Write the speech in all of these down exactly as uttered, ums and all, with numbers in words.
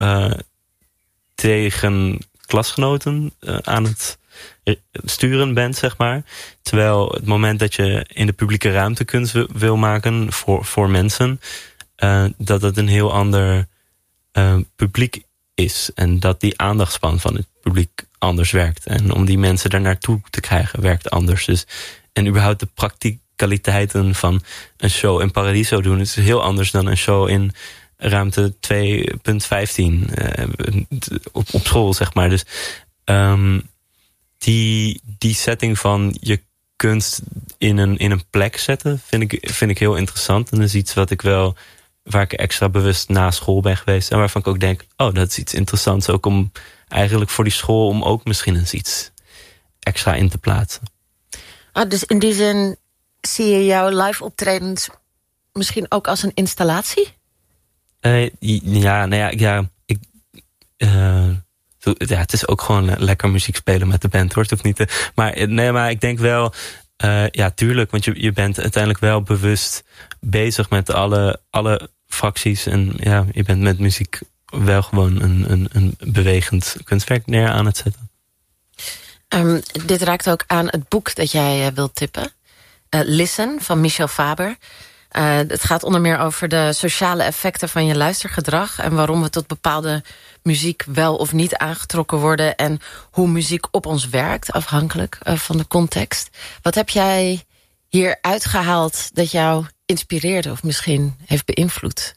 uh, tegen klasgenoten uh, aan het sturen bent, zeg maar. Terwijl het moment dat je in de publieke ruimte kunst wil maken voor, voor mensen, uh, dat het een heel ander uh, publiek is. En dat die aandachtspan van het publiek anders werkt. En om die mensen daar naartoe te krijgen, werkt anders. Dus, en überhaupt de practicaliteiten van een show in Paradiso doen, is heel anders dan een show in ruimte twee punt vijftien uh, op, op school, zeg maar. Dus um, die, die setting van je kunst in een, in een plek zetten, vind ik, vind ik heel interessant. En dat is iets wat ik wel, waar ik extra bewust na school ben geweest. En waarvan ik ook denk, oh, dat is iets interessants. Ook om eigenlijk voor die school, om ook misschien eens iets extra in te plaatsen. Ah, dus in die zin zie je jouw live optredens misschien ook als een installatie? Uh, ja, nou ja, ja, ik, uh, ja, het is ook gewoon lekker muziek spelen met de band, hoor. Het ook niet te, maar, nee, maar ik denk wel, uh, ja, tuurlijk, want je, je bent uiteindelijk wel bewust bezig met alle, alle fracties. En ja, je bent met muziek wel gewoon een, een, een bewegend kunstwerk neer aan het zetten. Um, dit raakt ook aan het boek dat jij uh, wilt tippen. Uh, Listen, van Michel Faber. Uh, het gaat onder meer over de sociale effecten van je luistergedrag en waarom we tot bepaalde muziek wel of niet aangetrokken worden en hoe muziek op ons werkt, afhankelijk uh, van de context. Wat heb jij hier uitgehaald dat jou inspireerde of misschien heeft beïnvloed?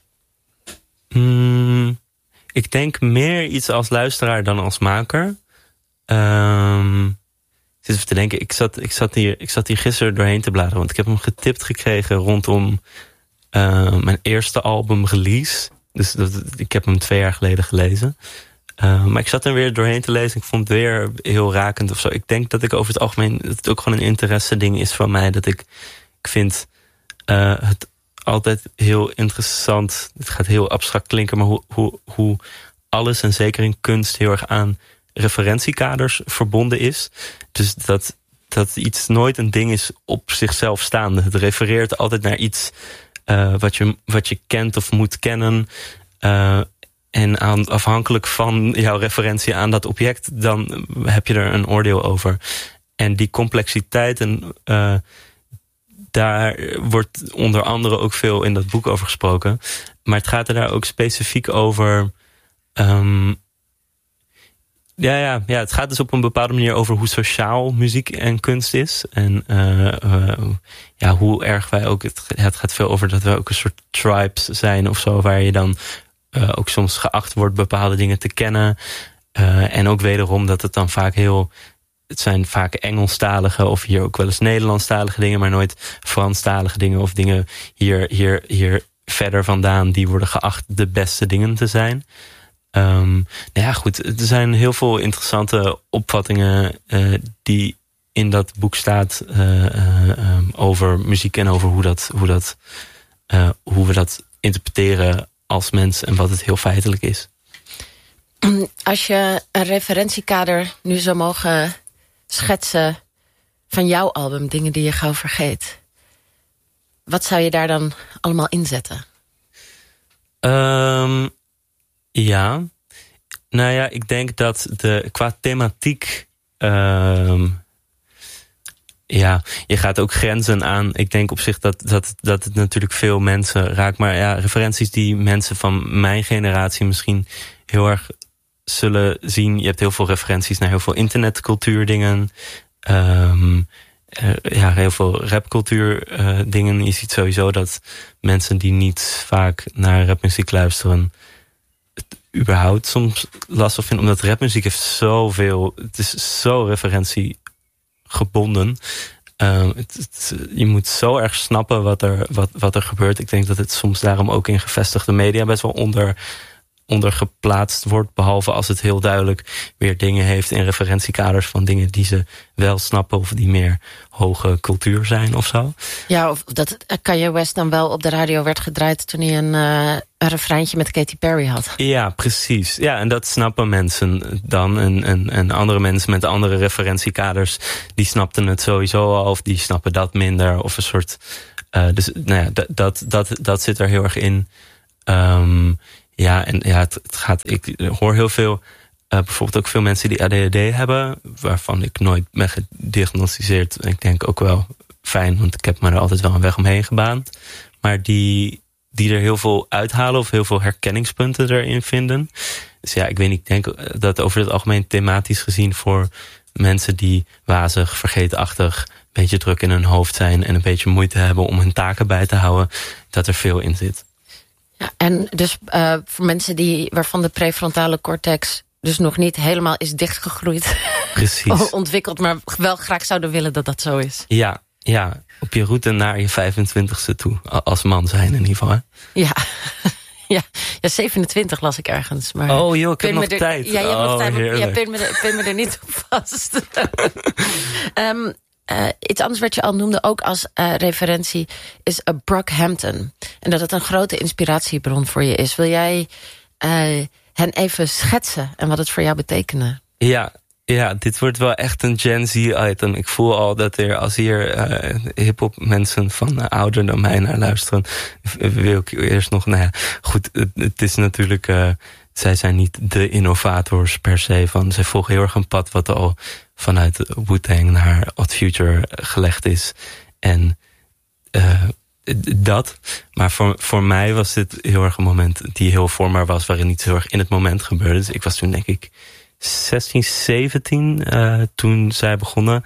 Hmm, ik denk meer iets als luisteraar dan als maker. Um, ik zit even te denken, ik zat, ik, zat hier, ik zat hier gisteren doorheen te bladeren, want ik heb hem getipt gekregen rondom uh, mijn eerste album release. Dus dat, ik heb hem twee jaar geleden gelezen. Uh, maar ik zat er weer doorheen te lezen. Ik vond het weer heel rakend of zo. Ik denk dat ik over het algemeen, dat het ook gewoon een interesse ding is van mij. Dat ik, ik vind uh, het altijd heel interessant. Het gaat heel abstract klinken, maar hoe, hoe, hoe alles en zeker in kunst heel erg aan referentiekaders verbonden is. Dus dat, dat iets nooit een ding is op zichzelf staande. Het refereert altijd naar iets uh, wat, je, wat je kent of moet kennen. Uh, en aan, afhankelijk van jouw referentie aan dat object, dan heb je er een oordeel over. En die complexiteit, en uh, daar wordt onder andere ook veel in dat boek over gesproken. Maar het gaat er daar ook specifiek over. Um, Ja, ja, ja, het gaat dus op een bepaalde manier over hoe sociaal muziek en kunst is. En uh, uh, ja, hoe erg wij ook, het, het gaat veel over dat we ook een soort tribes zijn of zo, waar je dan uh, ook soms geacht wordt bepaalde dingen te kennen. Uh, en ook wederom dat het dan vaak heel, het zijn vaak Engelstalige of hier ook wel eens Nederlandstalige dingen, maar nooit Franstalige dingen of dingen hier, hier, hier verder vandaan die worden geacht de beste dingen te zijn. Um, nou ja, goed, er zijn heel veel interessante opvattingen uh, die in dat boek staat uh, uh, um, over muziek en over hoe, dat, hoe, dat, uh, hoe we dat interpreteren als mens en wat het heel feitelijk is. Als je een referentiekader nu zou mogen schetsen van jouw album, dingen die je gauw vergeet, wat zou je daar dan allemaal inzetten? Um, Ja, nou ja, ik denk dat de qua thematiek, uh, ja, je gaat ook grenzen aan. Ik denk op zich dat, dat, dat het natuurlijk veel mensen raakt. Maar ja, referenties die mensen van mijn generatie misschien heel erg zullen zien. Je hebt heel veel referenties naar heel veel internetcultuur Um, uh, ja, heel veel rapcultuur uh, dingen. Je ziet sowieso dat mensen die niet vaak naar rapmuziek luisteren überhaupt soms lastig vind, omdat rapmuziek heeft zoveel, het is zo referentiegebonden. Uh, het, het, je moet zo erg snappen wat er, wat, wat er gebeurt. Ik denk dat het soms daarom ook in gevestigde media best wel onder, onder geplaatst wordt, behalve als het heel duidelijk weer dingen heeft in referentiekaders van dingen die ze wel snappen of die meer hoge cultuur zijn of zo. Ja, of dat Kanye West dan wel op de radio werd gedraaid toen hij een, uh, een refreintje met Katy Perry had. Ja, precies. Ja, en dat snappen mensen dan. En, en, en andere mensen met andere referentiekaders, die snapten het sowieso al, of die snappen dat minder. Of een soort. Uh, dus nou ja, dat, dat, dat, dat zit er heel erg in. Um, Ja, en ja, het, het gaat. Ik hoor heel veel. Uh, bijvoorbeeld ook veel mensen die A D H D hebben, waarvan ik nooit ben gediagnosticeerd. En ik denk ook wel fijn, want ik heb me er altijd wel een weg omheen gebaand. Maar die, die er heel veel uithalen of heel veel herkenningspunten erin vinden. Dus ja, ik weet niet, ik denk dat over het algemeen thematisch gezien voor mensen die wazig, vergeetachtig, een beetje druk in hun hoofd zijn en een beetje moeite hebben om hun taken bij te houden, dat er veel in zit. Ja, en dus uh, voor mensen die waarvan de prefrontale cortex dus nog niet helemaal is dichtgegroeid. Precies. Ontwikkeld, maar wel graag zouden willen dat dat zo is. Ja, ja, op je route naar je vijfentwintigste toe. Als man zijn in ieder geval, hè? Ja. Ja, ja, zevenentwintig las ik ergens. Maar oh joh, ik heb nog er, tijd. Ja, je hebt oh, nog tijd. Heerlijk. Ja, pin me, er, pin me er niet op vast. um, uh, iets anders wat je al noemde, ook als uh, referentie, is uh, Brockhampton. En dat het een grote inspiratiebron voor je is. Wil jij uh, hen even schetsen en wat het voor jou betekende? Ja, ja, dit wordt wel echt een Gen Z-item. Ik voel al dat er, als hier uh, hip-hop mensen van uh, ouder dan mij naar luisteren, wil ik eerst nog, nou ja, goed, het, het is natuurlijk, uh, zij zijn niet de innovators per se van, zij volgen heel erg een pad wat al vanuit Wu-Tang naar Odd Future gelegd is. En uh, dat, maar voor, voor mij was dit heel erg een moment die heel vormbaar was, waarin iets heel erg in het moment gebeurde. Dus ik was toen denk ik zestien, zeventien uh, toen zij begonnen.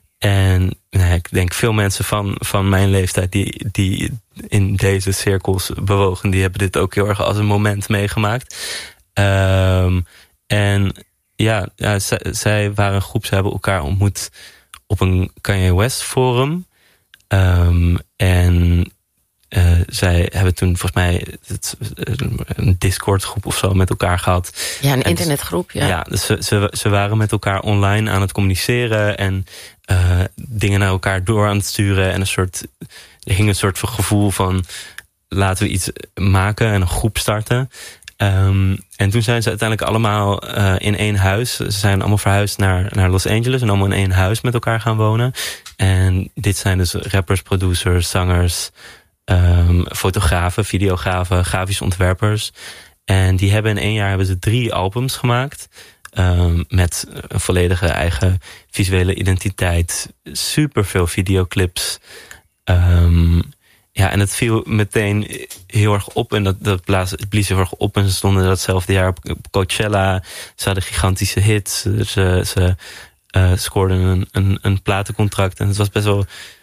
En nou, ik denk veel mensen van, van mijn leeftijd die, die in deze cirkels bewogen, die hebben dit ook heel erg als een moment meegemaakt. Um, en ja, ja zij, zij waren een groep, ze hebben elkaar ontmoet op een Kanye West forum. Um, en Uh, zij hebben toen volgens mij het, een Discord groep of zo met elkaar gehad. Ja, een internetgroep, ja. Ja, dus ze, ze, ze waren met elkaar online aan het communiceren en uh, dingen naar elkaar door aan het sturen. En een soort, er hing een soort van gevoel van, laten we iets maken en een groep starten. Um, en toen zijn ze uiteindelijk allemaal uh, in één huis. Ze zijn allemaal verhuisd naar, naar Los Angeles en allemaal in één huis met elkaar gaan wonen. En dit zijn dus rappers, producers, zangers, Um, fotografen, videografen, grafisch ontwerpers. En die hebben in één jaar hebben ze drie albums gemaakt. Um, met een volledige eigen visuele identiteit. Super veel videoclips. Um, ja, en het viel meteen heel erg op. En dat, dat blaas, het blies heel erg op. En ze stonden datzelfde jaar op Coachella. Ze hadden gigantische hits. Ze, ze uh, scoorden een, een, een platencontract. En het was best wel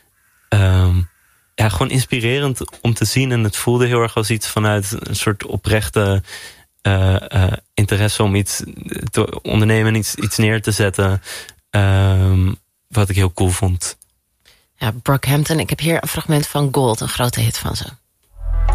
Um, ja, gewoon inspirerend om te zien. En het voelde heel erg als iets vanuit een soort oprechte uh, uh, interesse om iets te ondernemen, iets, iets neer te zetten. Um, wat ik heel cool vond. Ja, Brockhampton. Ik heb hier een fragment van Gold, een grote hit van ze.